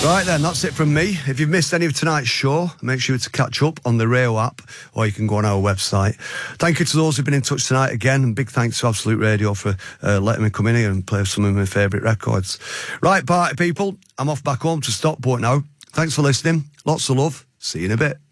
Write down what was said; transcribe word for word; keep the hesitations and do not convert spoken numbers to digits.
Right then, that's it from me. If you've missed any of tonight's show, make sure to catch up on the Rayo app, or you can go on our website. Thank you to those who've been in touch tonight again, and big thanks to Absolute Radio for uh, letting me come in here and play some of my favourite records. Right, party people, I'm off back home to Stockport now. Thanks for listening. Lots of love. See you in a bit.